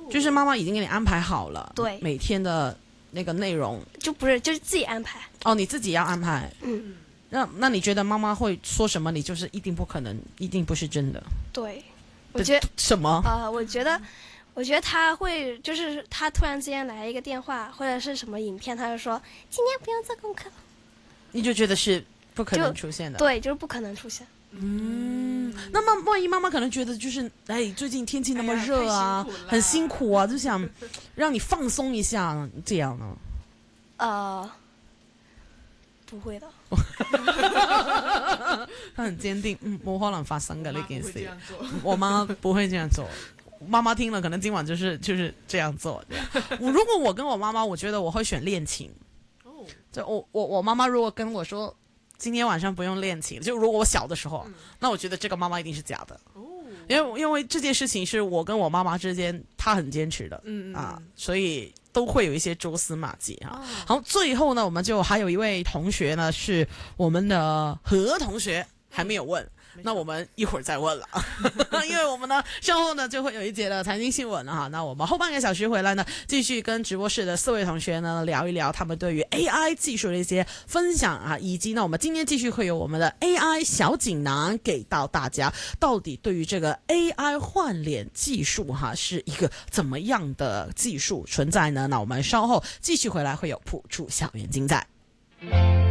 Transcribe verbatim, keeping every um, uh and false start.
就是妈妈已经给你安排好了， 对， 每天的那个内容， 就不是就是自己安排。 哦，你自己要安排。 嗯， 那那你觉得妈妈会说什么？你就是一定不可能，一定不是真的。 对，我觉得什么？ 啊、呃，我觉得，我觉得他会就是他突然之间来一个电话或者是什么影片，他就说今天不用做功课， 你就觉得是不可能出现的。 对，就是不可能出现。 嗯，那么万一妈妈可能觉得就是哎，最近天气那么热啊，哎、很辛苦啊，就想让你放松一下，这样呢？ 呃，不会的。 他很坚定，嗯，冇可能發生嘅呢件事。我媽不會這樣做。媽媽聽了，可能今晚就是就是這樣做。我如果我跟我媽媽，我覺得我會選練琴。就我我我媽媽如果跟我說今天晚上不用練琴，就如果我小的時候，嗯、那我覺得這個媽媽一定是假的。因為因為這件事情是我跟我媽媽之間，她很堅持的，嗯啊，所以都會有一些蛛絲馬跡哈。好，最後呢，我們就還有一位同學呢，是我們的何同學，還沒有問。那我們一會兒再問了，因為我們呢稍後呢就會有一節的財經新聞了哈。那我們後半個小時回來呢，繼續跟直播室的四位同學呢聊一聊他們對於 A I 技術的一些分享啊，以及呢我們今天繼續會有我們的 A I 小錦囊給到大家，到底對於這個 A I 換臉技術哈是一個怎麼樣的技術存在呢？那我們稍後繼續回來會有普出校園精彩。